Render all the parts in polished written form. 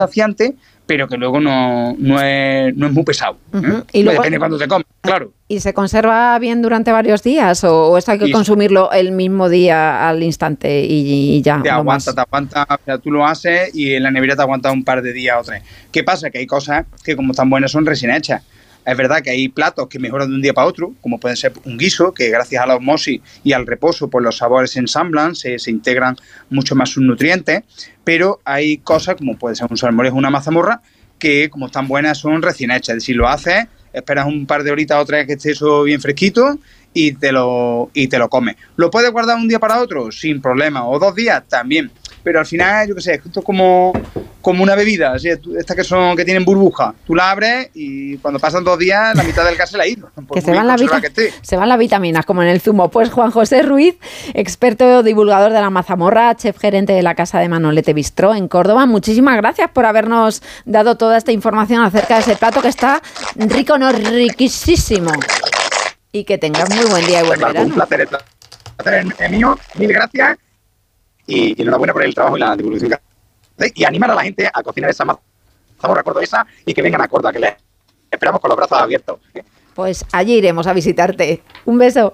saciante, pero que luego no es muy pesado. Y luego, depende de cuándo te comes, claro. ¿Y se conserva bien durante varios días o esto hay que consumirlo el mismo día al instante y ya? Te aguanta, o sea, tú lo haces y en la nevera te aguanta un par de días o 3. ¿Qué pasa? Que hay cosas que como están buenas son recién hechas. Es verdad que hay platos que mejoran de un día para otro, como pueden ser un guiso, que gracias a la osmosis y al reposo, pues los sabores se ensamblan, se integran mucho más sus nutrientes, pero hay cosas, como puede ser un salmorejo o una mazamorra, que como están buenas son recién hechas. Es decir, lo haces, esperas un par de horitas o 3 que esté eso bien fresquito y te lo comes. ¿Lo puedes guardar un día para otro? Sin problema. ¿O 2 días? También. Pero al final, yo qué sé, esto es como una bebida, ¿sí? Estas que tienen burbuja. Tú la abres y cuando pasan 2 días, la mitad del gas se la ha ido. Que se van las vitaminas, como en el zumo. Pues Juan José Ruiz, experto divulgador de la mazamorra, chef gerente de la Casa de Manolete Bistró en Córdoba. Muchísimas gracias por habernos dado toda esta información acerca de ese plato que está rico, no riquísimo. Y que tengas muy buen día y buen verano. Un placer es mío. Mil gracias. Y enhorabuena por el trabajo y la divulgación. Y animar a la gente a cocinar esa mazamorra cordobesa y que vengan a Córdoba, que les esperamos con los brazos abiertos. Pues allí iremos a visitarte. Un beso.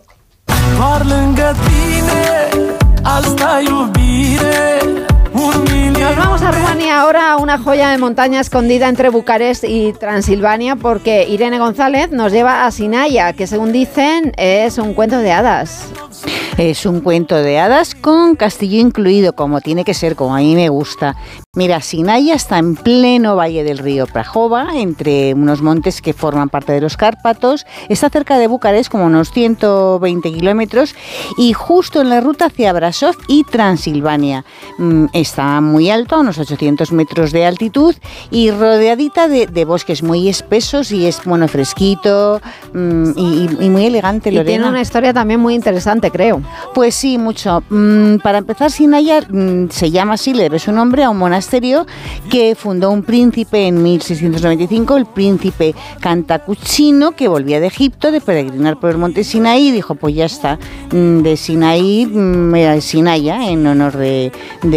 Nos vamos a Rumanía ahora, a una joya de montaña escondida entre Bucarest y Transilvania, porque Irene González nos lleva a Sinaia, que según dicen es un cuento de hadas. Es un cuento de hadas con castillo incluido, como tiene que ser, como a mí me gusta. Mira, Sinaia está en pleno valle del río Prahova, entre unos montes que forman parte de los Cárpatos. Está cerca de Bucarest, como unos 120 kilómetros, y justo en la ruta hacia Brasov y Transilvania. Está muy alto, a unos 800 metros de altitud, y rodeadita de bosques muy espesos, y es, bueno, fresquito y muy elegante, Lorena. Y tiene una historia también muy interesante, creo. Pues sí, mucho. Para empezar, Sinaia se llama así, le debe su nombre a un monasterio que fundó un príncipe en 1695, el príncipe Cantacucino, que volvía de Egipto de peregrinar por el monte Sinaí, y dijo, pues ya está, de Sinaí, Sinaia, en honor de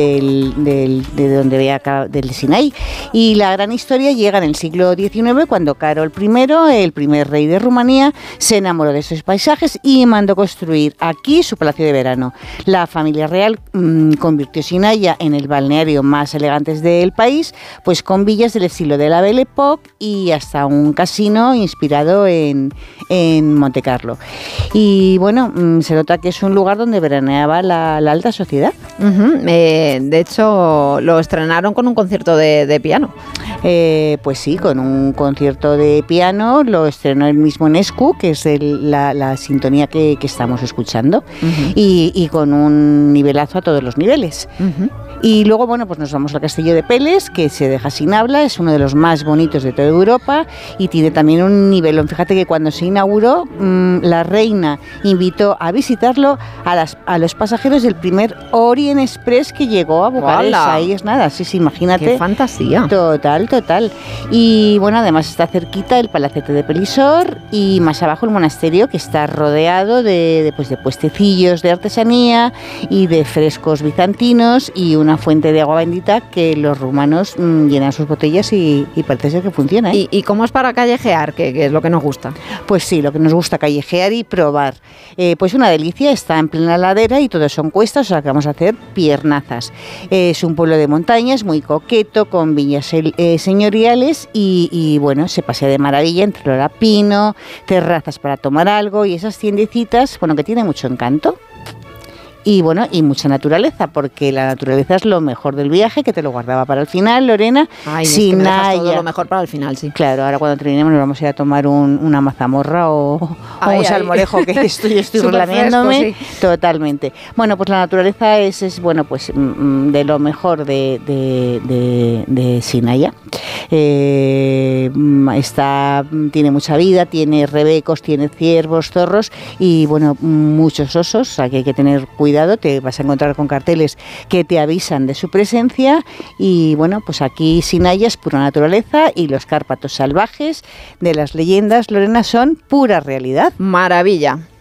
donde veía acá, del Sinaí. Y la gran historia llega en el siglo XIX, cuando Carol I, el primer rey de Rumanía, se enamoró de esos paisajes y mandó construir aquí su palacio de verano. La familia real convirtió Sinaia en el balneario más elegante del país, pues con villas del estilo de la Belle Époque y hasta un casino inspirado en Montecarlo. Y bueno, se nota que es un lugar donde veraneaba la alta sociedad. De hecho, lo estrenaron con un concierto de piano. Pues sí, con un concierto de piano, lo estrenó el mismo Nescu, que es la sintonía que estamos escuchando, y con un nivelazo a todos los niveles. Y luego, bueno, pues nos vamos al castillo de Peles, que se deja sin habla, es uno de los más bonitos de toda Europa y tiene también un nivelón. Fíjate que cuando se inauguró, la reina invitó a visitarlo a los pasajeros del primer Orient Express que llegó a Bucarest. Ahí es nada, sí, imagínate. ¡Qué fantasía! Total. Y bueno, además está cerquita el palacete de Pelisor y más abajo el monasterio, que está rodeado de puestecillos de artesanía y de frescos bizantinos y una fuente de agua bendita que los rumanos llenan sus botellas y parece ser que funciona. ¿Y cómo es para callejear? ¿Qué es lo que nos gusta? Pues sí, lo que nos gusta, callejear y probar. Pues una delicia, está en plena ladera y todo son cuestas, o sea que vamos a hacer piernazas. Es un pueblo de montañas muy coqueto, con viñas señoriales y bueno, se pasea de maravilla entre el olapino, terrazas para tomar algo y esas tiendecitas, bueno, que tiene mucho encanto. Y bueno, y mucha naturaleza, porque la naturaleza es lo mejor del viaje, que te lo guardaba para el final, Lorena. Ay, es que me dejas todo lo mejor para el final, sí. Claro, ahora cuando terminemos nos vamos a ir a tomar una mazamorra o un salmorejo, que estoy relamiéndome. Sí. Totalmente. Bueno, pues la naturaleza es bueno, pues de lo mejor de Sinaia. Tiene mucha vida, tiene rebecos, tiene ciervos, zorros y bueno, muchos osos, o sea que hay que tener cuidado, te vas a encontrar con carteles que te avisan de su presencia y bueno, pues aquí Sinaia es pura naturaleza y los Cárpatos salvajes de las leyendas, Lorena, son pura realidad. Maravilla.